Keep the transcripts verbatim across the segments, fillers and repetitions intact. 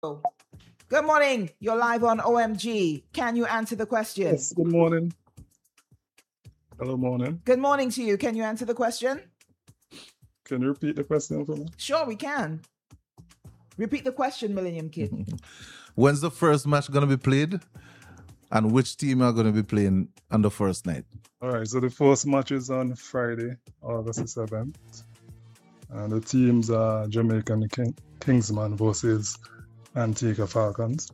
Good morning. You're live on O M G. Can you answer the question? Yes, good morning. Hello, morning. Good morning to you. Can you answer the question? Can you repeat the question for me? Sure, we can. Repeat the question, Millennium Kid. When's the first match going to be played? And which team are going to be playing on the first night? All right, so the first match is on Friday, August the seventh. And the teams are Jamaican King- Kingsman versus Antigua Falcons.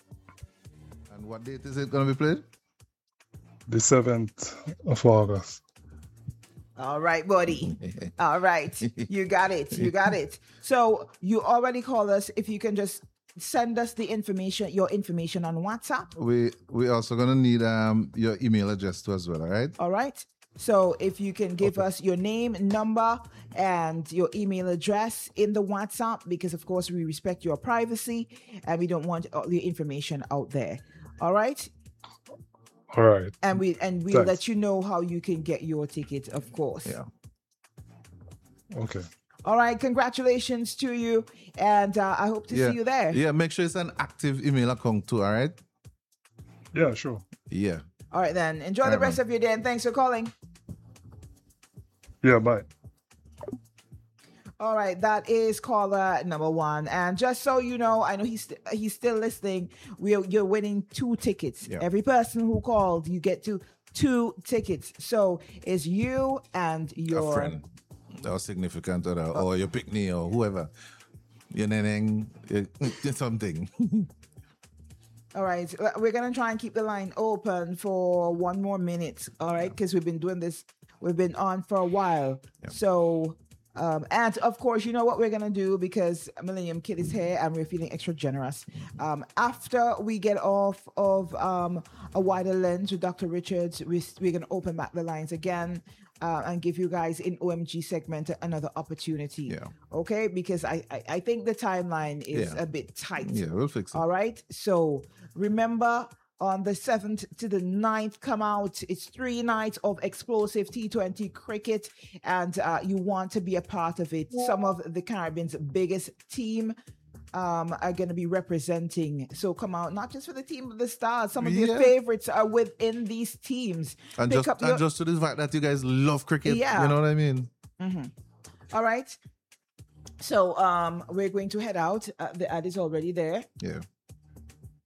And what date is it going to be played? The seventh of August. All right, buddy. All right. You got it. You got it. So you already called us. If you can just send us the information, your information on WhatsApp. We we also going to need um your email address too as well, all right? All right. So if you can give Okay. us your name, number, and your email address in the WhatsApp, because of course we respect your privacy and we don't want all your information out there. All right. All right. And we and we'll Thanks. let you know how you can get your ticket, of course. Yeah. Okay. All right. Congratulations to you, and uh, I hope to yeah. see you there. Yeah, make sure it's an active email account too, all right? Yeah, sure. Yeah. All right then. Enjoy All the right, rest man. of your day, and thanks for calling. Yeah, bye. All right, that is caller number one. And just so you know, I know he's st- he's still listening. We're you're winning two tickets. Yeah. Every person who called, you get to two tickets. So it's you and your A friend or significant other or your picnic or whoever. Your neneng, your- something. All right, we're gonna try and keep the line open for one more minute. All right, because we've been doing this, we've been on for a while. Yeah. So, um, and of course, you know what we're gonna do because Millennium Kid is here and we're feeling extra generous. Um, after we get off of um, a wider lens with Doctor Richards, we, we're gonna open back the lines again. Uh, and give you guys in O M G segment another opportunity. Yeah. Okay, because I, I I think the timeline is Yeah. a bit tight. Yeah, we'll fix it. All right. So remember, on the seventh to the ninth, come out. It's three nights of explosive T twenty cricket, and uh, you want to be a part of it. Some of the Caribbean's biggest team um, are going to be representing. So come out, not just for the team of the stars. Some of your Yeah. favorites are within these teams. And Pick just up and your- just to the fact that you guys love cricket. Yeah. You know what I mean? All right. So um, we're going to head out. Uh, the ad is already there. Yeah.